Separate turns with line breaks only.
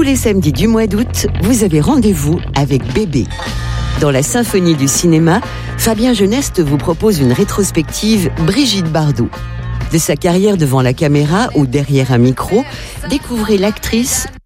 Tous les samedis du mois d'août, vous avez rendez-vous avec Bébé. Dans la symphonie du cinéma, Fabien Geneste vous propose une rétrospective Brigitte Bardot. De sa carrière devant la caméra ou derrière un micro, découvrez l'actrice